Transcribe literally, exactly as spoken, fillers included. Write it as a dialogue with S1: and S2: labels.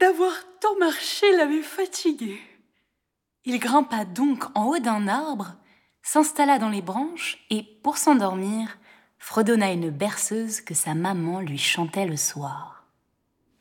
S1: d'avoir tant marché l'avait fatigué. Il grimpa donc en haut d'un arbre, s'installa dans les branches et, pour s'endormir, fredonna une berceuse que sa maman lui chantait le soir.